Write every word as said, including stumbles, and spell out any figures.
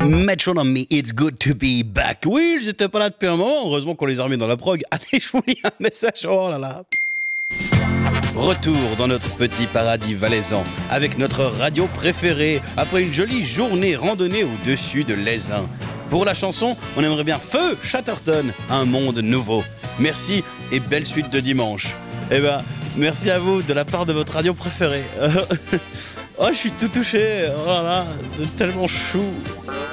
Metro on me, it's good to be back. Oui, ils étaient pas là depuis un moment. Heureusement qu'on les a remis dans la prog. Allez, je vous lis un message. Oh là là. Retour dans notre petit paradis valaisan avec notre radio préférée après une jolie journée randonnée au-dessus de l'Aisin. Pour la chanson, on aimerait bien Feu Chatterton, un monde nouveau. Merci et belle suite de dimanche. Eh ben, merci à vous de la part de votre radio préférée. Oh, je suis tout touché. Oh là là, c'est tellement chou.